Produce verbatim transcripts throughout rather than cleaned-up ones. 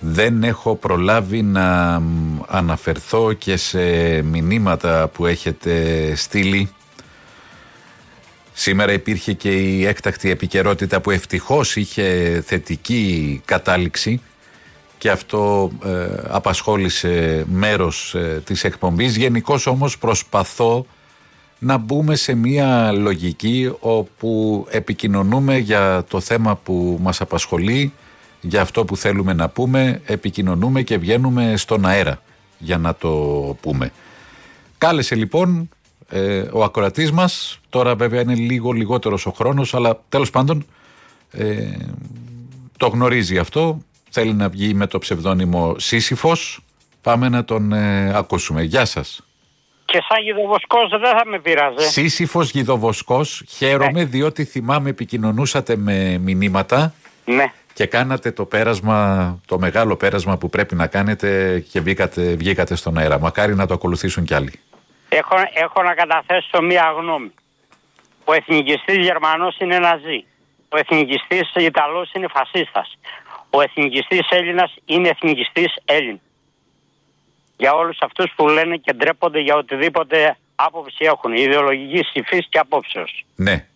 Δεν έχω προλάβει να αναφερθώ και σε μηνύματα που έχετε στείλει. Σήμερα υπήρχε και η έκτακτη επικαιρότητα που ευτυχώς είχε θετική κατάληξη και αυτό ε, απασχόλησε μέρος ε, της εκπομπής. Γενικώς όμως προσπαθώ να μπούμε σε μια λογική όπου επικοινωνούμε για το θέμα που μας απασχολεί, για αυτό που θέλουμε να πούμε, επικοινωνούμε και βγαίνουμε στον αέρα για να το πούμε. Κάλεσε λοιπόν ε, ο ακροατής μας, τώρα βέβαια είναι λίγο λιγότερος ο χρόνος, αλλά τέλος πάντων ε, το γνωρίζει αυτό, θέλει να βγει με το ψευδόνυμο Σύσυφος. Πάμε να τον ε, ακούσουμε. Γεια σας. Και σαν γιδοβοσκός δεν θα με πειράζει. Σύσυφος γιδοβοσκός, χαίρομαι, ναι, διότι θυμάμαι επικοινωνούσατε με μηνύματα. Ναι. Και κάνατε το πέρασμα, το μεγάλο πέρασμα που πρέπει να κάνετε και βγήκατε, βγήκατε στον αέρα. Μακάρι να το ακολουθήσουν κι άλλοι. Έχω, έχω να καταθέσω μία γνώμη. Ο εθνικιστής Γερμανός είναι Ναζί. Ο εθνικιστής Ιταλός είναι φασίστας. Ο εθνικιστής Έλληνας είναι εθνικιστής Έλλην. Για όλους αυτούς που λένε και ντρέπονται για οτιδήποτε άποψη έχουν. Ιδεολογική υφής και απόψεως. Ναι.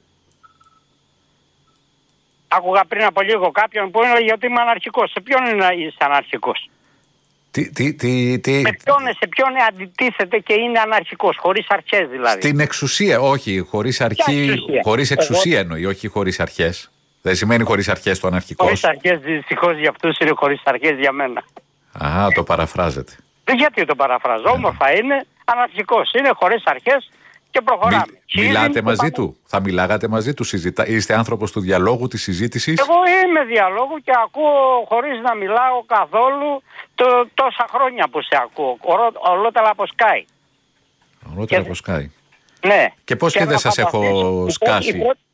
Άκουγα πριν από λίγο κάποιον που έλεγε ότι είμαι αναρχικός. Σε ποιον είσαι αναρχικός? Τι, τι, τι, τι... Σε, ποιον, σε ποιον αντιτίθεται και είναι αναρχικός, χωρίς αρχές δηλαδή? Στην εξουσία, όχι, χωρίς αρχή, εξουσία. Χωρίς εξουσία Εγώ... εννοεί, όχι χωρίς αρχές. Δεν σημαίνει χωρίς αρχές το αναρχικός. Χωρίς αρχές, δυστυχώς για αυτούς είναι χωρίς αρχές για μένα. Α, το παραφράζετε. Γιατί το παραφράζω, yeah. Όμορφα είναι, αναρχικός είναι, χωρίς αρχές και προχωράμε. Μι, μιλάτε μαζί πάμε. του, θα μιλάγατε μαζί του, συζητά, είστε άνθρωπος του διαλόγου, της συζήτησης? Εγώ είμαι διαλόγου και ακούω χωρίς να μιλάω καθόλου το, τόσα χρόνια που σε ακούω, ολότελα πως κάει. Ολότελα πως κάει. Ναι. Και πώς και, και δεν σας έχω σκάσει? Η πρώτη,